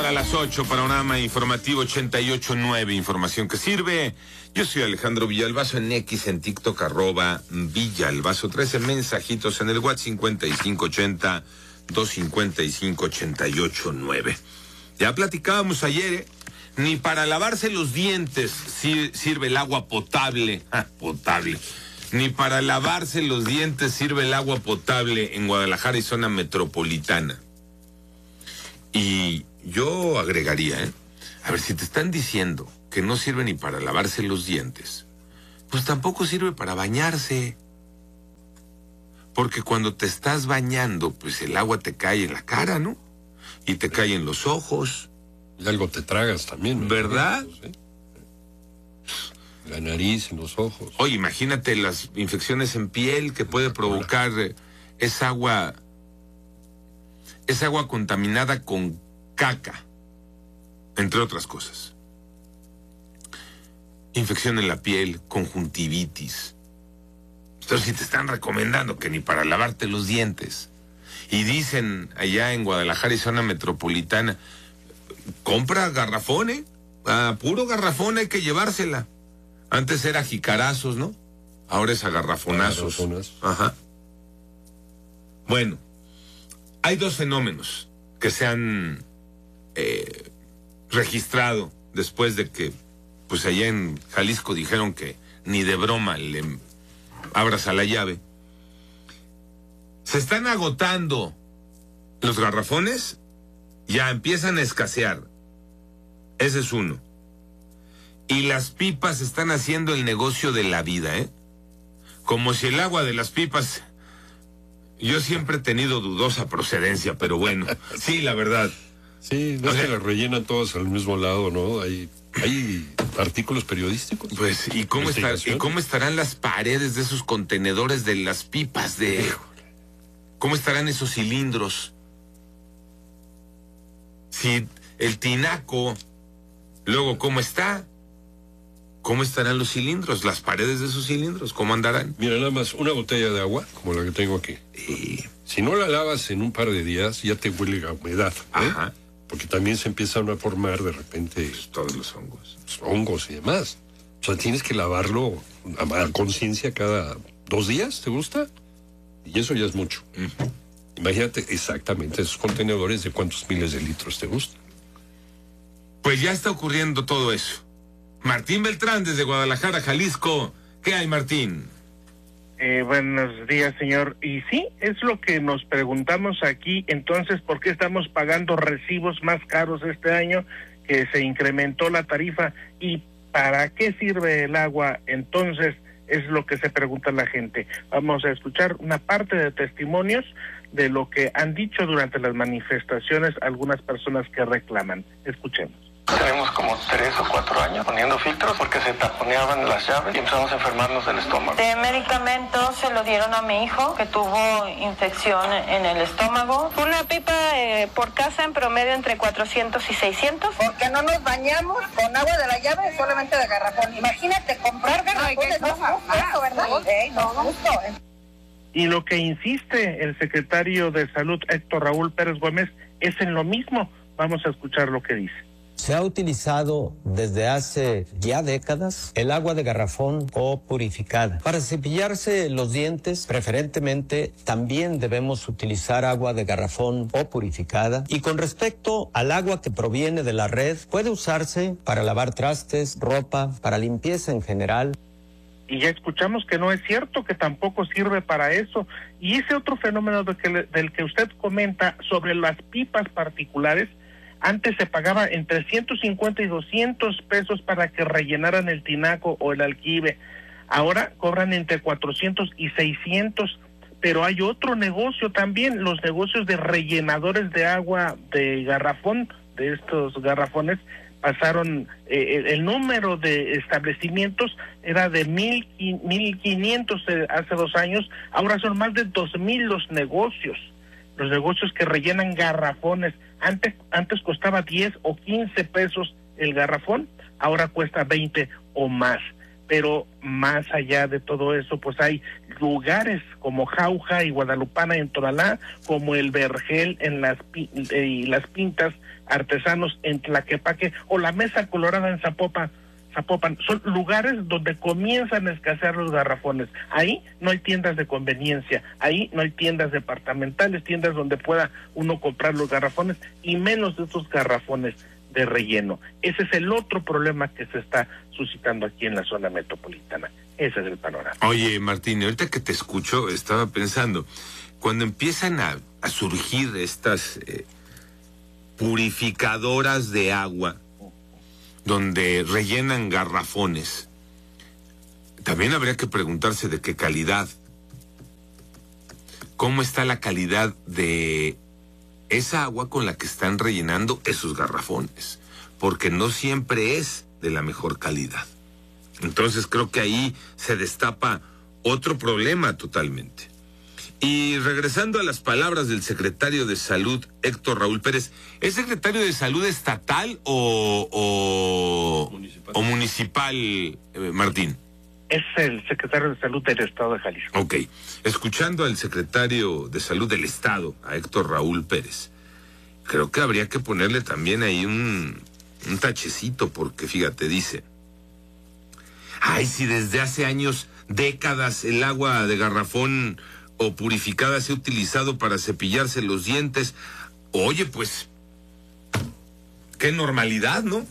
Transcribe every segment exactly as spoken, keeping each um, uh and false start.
a las ocho, panorama informativo ochenta y ocho punto nueve, información que sirve. Yo soy Alejandro Villalbazo en X, en TikTok, arroba Villalbazo trece, mensajitos en el WhatsApp cincuenta y cinco ochenta, doscientos cincuenta y cinco, ochenta y ocho nueve. Ya platicábamos ayer, ¿eh? Ni para lavarse los dientes sirve el agua potable, ah, potable. Ni para lavarse los dientes sirve el agua potable en Guadalajara y zona metropolitana. Y yo agregaría, ¿eh? A ver, si te están diciendo que no sirve ni para lavarse los dientes, pues tampoco sirve para bañarse. Porque cuando te estás bañando, pues el agua te cae en la cara, ¿no? Y te cae en los ojos. Y algo te tragas también, ¿no? ¿Verdad? ¿Sí? La nariz, en los ojos. Oye, imagínate las infecciones en piel que puede provocar esa agua, esa agua contaminada con caca, entre otras cosas. Infección en la piel, conjuntivitis. Entonces, si te están recomendando que ni para lavarte los dientes, y dicen allá en Guadalajara y zona metropolitana, compra garrafón, ¿eh? A puro garrafón hay que llevársela. Antes era jicarazos, ¿no? Ahora es a garrafonazos. Garrafonas. Ajá. Bueno, hay dos fenómenos que se han eh, registrado después de que, pues allá en Jalisco dijeron que ni de broma le abras a la llave. Se están agotando los garrafones, ya empiezan a escasear. Ese es uno. Y las pipas están haciendo el negocio de la vida, ¿eh? Como si el agua de las pipas... Yo siempre he tenido dudosa procedencia, pero bueno, sí, la verdad. Sí, no o es sea, que las rellenan todas al mismo lado, ¿no? Hay, hay artículos periodísticos. Pues, ¿y cómo, está, ¿y cómo estarán las paredes de esos contenedores de las pipas de... ¿Cómo estarán esos cilindros? Si el tinaco, luego, ¿cómo está? ¿Cómo estarán los cilindros? Las paredes de esos cilindros, ¿cómo andarán? Mira, nada más, una botella de agua, como la que tengo aquí. Y... Si no la lavas en un par de días, ya te huele a humedad, ¿eh? Ajá. Porque también se empiezan a formar de repente... Pues todos los hongos. Hongos y demás. O sea, tienes que lavarlo a, a conciencia cada dos días, ¿te gusta? Y eso ya es mucho. Uh-huh. Imagínate exactamente esos contenedores de cuántos miles de litros te gustan. Pues ya está ocurriendo todo eso. Martín Beltrán, desde Guadalajara, Jalisco. ¿Qué hay, Martín? Eh, buenos días, señor. Y sí, es lo que nos preguntamos aquí. Entonces, ¿por qué estamos pagando recibos más caros este año que se incrementó la tarifa? ¿Y para qué sirve el agua? Entonces, es lo que se pregunta la gente. Vamos a escuchar una parte de testimonios de lo que han dicho durante las manifestaciones algunas personas que reclaman. Escuchemos. Tenemos como tres o cuatro años poniendo filtros porque se taponeaban las llaves y empezamos a enfermarnos del estómago. De medicamentos se lo dieron a mi hijo que tuvo infección en el estómago. Una pipa eh, por casa en promedio entre cuatrocientos y seiscientos. Porque no nos bañamos con agua de la llave, solamente de garrafón. Imagínate comprar garrafones, no es justo, ¿verdad? Sí, no es justo. Y lo que insiste el secretario de Salud, Héctor Raúl Pérez Gómez, es en lo mismo. Vamos a escuchar lo que dice. Se ha utilizado desde hace ya décadas el agua de garrafón o purificada. Para cepillarse los dientes, preferentemente, también debemos utilizar agua de garrafón o purificada. Y con respecto al agua que proviene de la red, puede usarse para lavar trastes, ropa, para limpieza en general. Y ya escuchamos que no es cierto, que tampoco sirve para eso. Y ese otro fenómeno de que, del que usted comenta sobre las pipas particulares, antes se pagaba entre ciento cincuenta y doscientos pesos para que rellenaran el tinaco o el alquibe. Ahora cobran entre cuatrocientos y seiscientos. Pero hay otro negocio también, los negocios de rellenadores de agua de garrafón, de estos garrafones, pasaron, eh, el, el número de establecimientos era de mil, mil quinientos eh, hace dos años, ahora son más de dos mil los negocios. Los negocios que rellenan garrafones. Antes, antes costaba diez o quince pesos el garrafón, ahora cuesta veinte o más. pero más allá de todo eso, pues hay lugares como Jauja y Guadalupana en Tonalá, como el Vergel en las eh, y las Pintas Artesanos en Tlaquepaque, o la Mesa Colorada en Zapopan, Zapopan, son lugares donde comienzan a escasear los garrafones. Ahí no hay tiendas de conveniencia, ahí no hay tiendas departamentales, tiendas donde pueda uno comprar los garrafones, y menos de estos garrafones de relleno. Ese es el otro problema que se está suscitando aquí en la zona metropolitana. Ese es el panorama. Oye, Martín, ahorita que te escucho, estaba pensando, cuando empiezan a, a surgir estas eh, purificadoras de agua, donde rellenan garrafones, también habría que preguntarse de qué calidad. ¿Cómo está la calidad de esa agua con la que están rellenando esos garrafones? Porque no siempre es de la mejor calidad. Entonces creo que ahí se destapa otro problema totalmente. Y regresando a las palabras del secretario de Salud, Héctor Raúl Pérez, ¿es secretario de Salud estatal o, o municipal, o municipal eh, Martín? Es el secretario de Salud del Estado de Jalisco. Ok. Escuchando al secretario de Salud del Estado, a Héctor Raúl Pérez, creo que habría que ponerle también ahí un, un tachecito, porque fíjate, dice, ay, si desde hace años, décadas, el agua de garrafón o purificada se ha utilizado para cepillarse los dientes, oye, pues, qué normalidad, ¿no?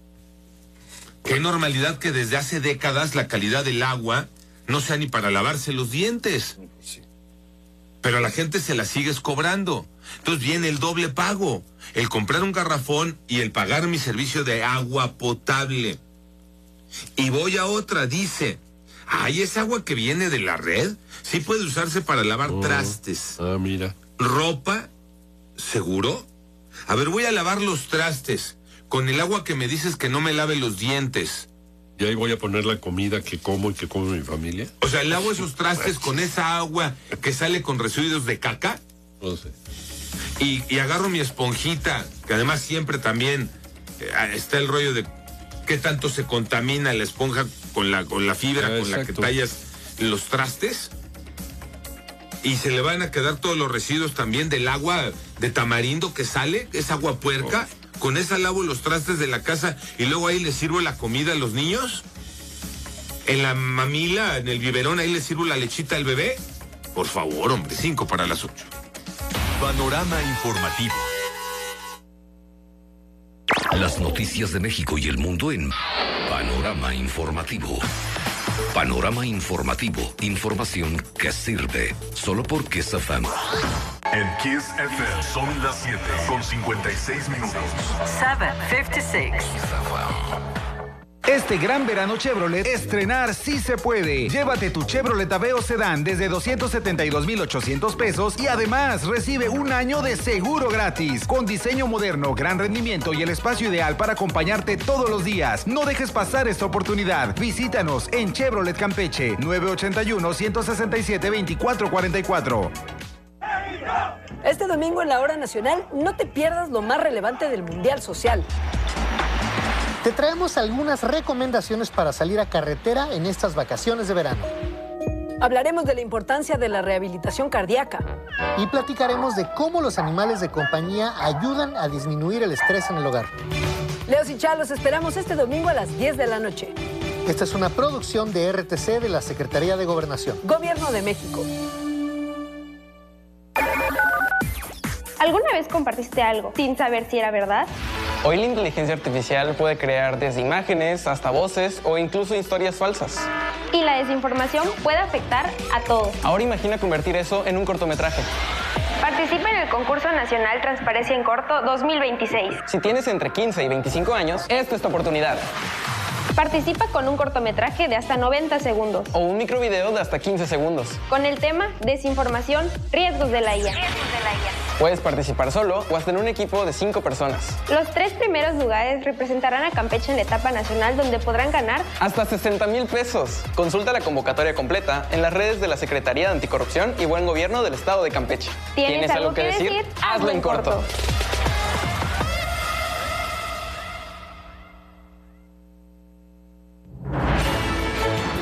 Qué normalidad que desde hace décadas la calidad del agua no sea ni para lavarse los dientes. Sí. Pero a la gente se la sigues cobrando. Entonces viene el doble pago. El comprar un garrafón y el pagar mi servicio de agua potable. Y voy a otra, dice, ay, es agua que viene de la red. Sí puede usarse para lavar oh, trastes. Ah, mira. ¿Ropa? ¿Seguro? A ver, voy a lavar los trastes con el agua que me dices que no me lave los dientes. ¿Y ahí voy a poner la comida que como y que come mi familia? O sea, lavo esos trastes con esa agua que sale con residuos de caca. No sé. Y, y agarro mi esponjita, que además siempre también eh, está el rollo de qué tanto se contamina la esponja con la, con la fibra ah, con la que tallas los trastes. Y se le van a quedar todos los residuos también del agua de tamarindo que sale, es agua puerca. Oh. Con esa lavo los trastes de la casa y luego ahí les sirvo la comida a los niños. En la mamila, en el biberón, ahí les sirvo la lechita al bebé. Por favor, hombre, cinco para las ocho. Panorama informativo. Las noticias de México y el mundo en Panorama Informativo. Panorama Informativo. Información que sirve. Solo por Kiss F M. En Kiss F M son las siete con cincuenta y seis minutos. siete cincuenta y seis. Este gran verano Chevrolet, estrenar sí se puede. Llévate tu Chevrolet Aveo Sedán desde doscientos setenta y dos mil ochocientos pesos y además recibe un año de seguro gratis. Con diseño moderno, gran rendimiento y el espacio ideal para acompañarte todos los días. No dejes pasar esta oportunidad. Visítanos en Chevrolet Campeche, nueve ochenta y uno, ciento sesenta y siete, veinticuatro cuarenta y cuatro. Este domingo en la Hora Nacional, no te pierdas lo más relevante del Mundial Social. Te traemos algunas recomendaciones para salir a carretera en estas vacaciones de verano. Hablaremos de la importancia de la rehabilitación cardíaca. Y platicaremos de cómo los animales de compañía ayudan a disminuir el estrés en el hogar. Leos y Chá, los esperamos este domingo a las diez de la noche. Esta es una producción de R T C de la Secretaría de Gobernación. Gobierno de México. ¿Alguna vez compartiste algo sin saber si era verdad? Hoy la inteligencia artificial puede crear desde imágenes hasta voces o incluso historias falsas. Y la desinformación puede afectar a todos. Ahora imagina convertir eso en un cortometraje. Participa en el concurso nacional Transparencia en Corto dos mil veintiséis. Si tienes entre quince y veinticinco años, esta es tu oportunidad. Participa con un cortometraje de hasta noventa segundos. O un microvideo de hasta quince segundos. Con el tema Desinformación, riesgos de la I A. Riesgos de la I A. Puedes participar solo o hasta en un equipo de cinco personas. Los tres primeros lugares representarán a Campeche en la etapa nacional, donde podrán ganar hasta sesenta mil pesos. Consulta la convocatoria completa en las redes de la Secretaría de Anticorrupción y Buen Gobierno del Estado de Campeche. ¿Tienes, ¿Tienes algo, algo que decir? decir? Hazlo en corto. corto.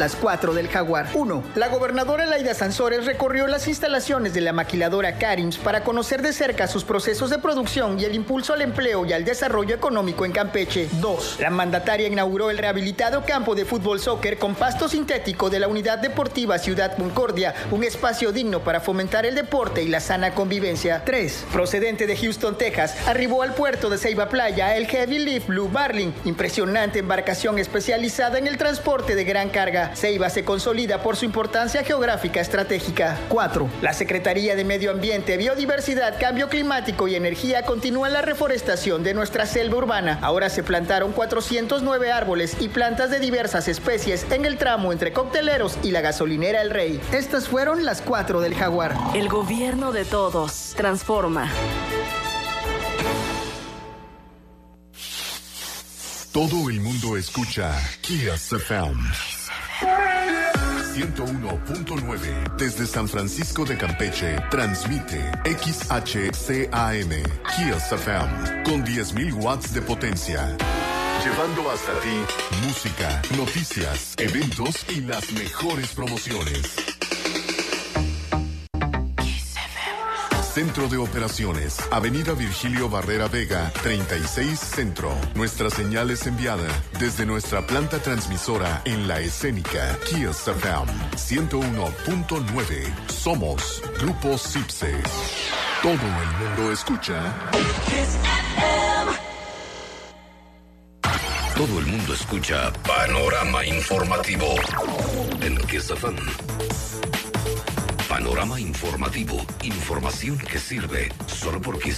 las cuatro del Jaguar. uno. La gobernadora Laida Sansores recorrió las instalaciones de la maquiladora Carims para conocer de cerca sus procesos de producción y el impulso al empleo y al desarrollo económico en Campeche. dos. La mandataria inauguró el rehabilitado campo de fútbol soccer con pasto sintético de la Unidad Deportiva Ciudad Concordia, un espacio digno para fomentar el deporte y la sana convivencia. tres. Procedente de Houston, Texas, arribó al puerto de Ceiba Playa el Heavy Lift Blue Marlin, impresionante embarcación especializada en el transporte de gran carga. Ceiba se consolida por su importancia geográfica estratégica. cuatro. La Secretaría de Medio Ambiente, Biodiversidad, Cambio Climático y Energía continúa la reforestación de nuestra selva urbana. Ahora se plantaron cuatrocientos nueve árboles y plantas de diversas especies en el tramo entre Cocteleros y la gasolinera El Rey. Estas fueron las cuatro del Jaguar. El gobierno de todos. Transforma. Todo el mundo escucha Kiss F M. ciento uno punto nueve desde San Francisco de Campeche transmite X H C A M Kiss F M con diez mil watts de potencia, llevando hasta ti música, noticias, eventos y las mejores promociones. Centro de Operaciones, Avenida Virgilio Barrera Vega, treinta y seis Centro. Nuestra señal es enviada desde nuestra planta transmisora en La Escénica, Kiss F M ciento uno punto nueve. Somos Grupo Cipse. Todo el mundo escucha Kiss F M. Todo el mundo escucha Panorama Informativo en Kiss F M. Panorama Informativo. Información que sirve solo porque